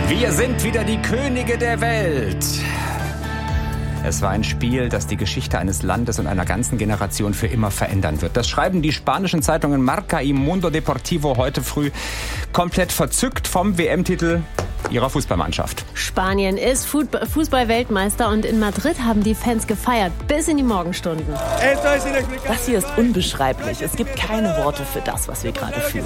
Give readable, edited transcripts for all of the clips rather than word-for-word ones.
Wir sind wieder die Könige der Welt. Es war ein Spiel, das die Geschichte eines Landes und einer ganzen Generation für immer verändern wird. Das schreiben die spanischen Zeitungen Marca y Mundo Deportivo heute früh komplett verzückt vom WM-Titel ihrer Fußballmannschaft. Spanien ist Fußball-Weltmeister und in Madrid haben die Fans gefeiert bis in die Morgenstunden. Das hier ist unbeschreiblich. Es gibt keine Worte für das, was wir gerade fühlen.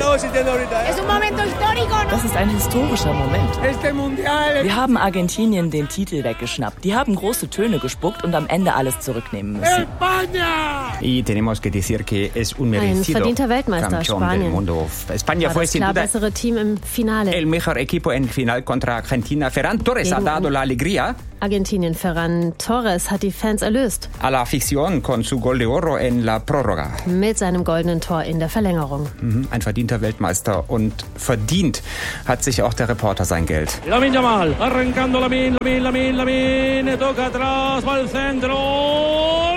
Das ist ein historischer Moment. Wir haben Argentinien den Titel weggeschnappt. Die haben große Töne gespuckt und am Ende alles zurücknehmen müssen. Y tenemos que decir que es un merecido ein verdienter Weltmeister, Spanien. España war das klar bessere Team im Finale. El mejor equipo en final contra Argentina. Ferran Torres ha dado la alegría. Argentinien, Ferran Torres hat die Fans erlöst. A la afición con su gol de oro en la prórroga. Mit seinem goldenen Tor in der Verlängerung. Ein verdienter Weltmeister und verdient hat sich auch der Reporter sein Geld. Lamine Yamal, arrancando Lamine, toca atrás, va al centro.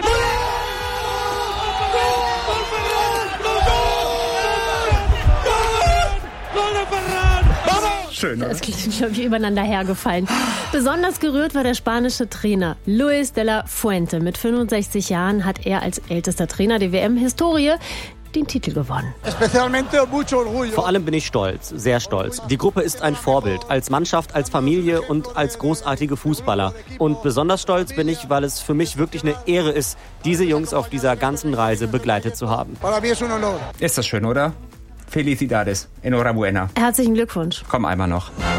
Schön, oder? Das klingt, glaube ich, übereinander hergefallen. Besonders gerührt war der spanische Trainer Luis de la Fuente. Mit 65 Jahren hat er als ältester Trainer der WM-Historie den Titel gewonnen. Vor allem bin ich stolz, sehr stolz. Die Gruppe ist ein Vorbild, als Mannschaft, als Familie und als großartige Fußballer. Und besonders stolz bin ich, weil es für mich wirklich eine Ehre ist, diese Jungs auf dieser ganzen Reise begleitet zu haben. Ist das schön, oder? Felicidades. Enhorabuena. Herzlichen Glückwunsch. Komm einmal noch.